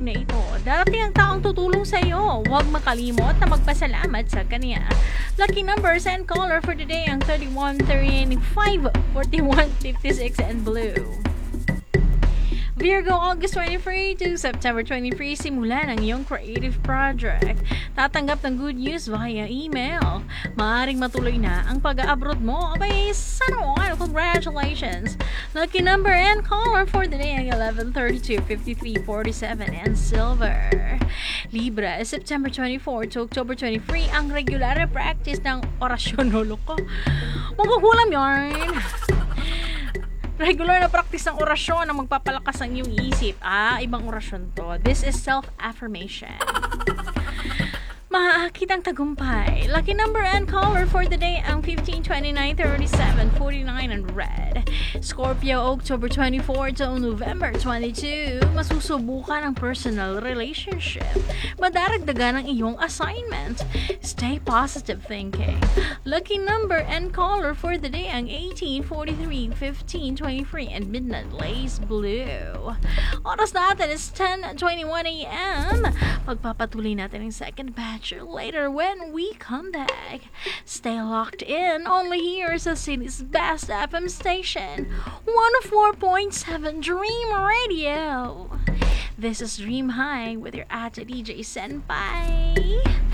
na ito, darating ang taong tutulong sa iyo. Huwag makalimot na magpasalamat sa kanya. Lucky numbers and color for today ang 31, 39, 5, 41, 56, and blue. Virgo, August 23 to September 23, simulan ang iyong creative project. Tatanggap ng good news via email. Maaring matuloy na ang pag-abroad mo. Abay, sana all, congratulations! Lucky number and color for the day ang 11, 32, 53, 47, and silver. Libra, September 24 to October 23, ang regular na practice ng orasyon. Holo ko. Magkukulam yarn! Regular na practice ng orasyon ang magpapalakas ng iyong isip. Ibang orasyon to. This is self-affirmation. Maaakit ang tagumpay. Lucky number and color for the day ang 15, 29, 37, 49, and red. Scorpio, October 24 to November 22, masusubukan ang personal relationship. Madaragdagan ang iyong assignment. Stay positive thinking. Lucky number and color for the day ang 18, 43, 15, 23, and midnight lace blue. Oras natin is 10:21 a.m. Magpapatuloy natin ang second batch later when we come back. Stay locked in only here sa City's best FM station, 104.7 Dream Radio. This is Dream High with your Ate DJ Senpai.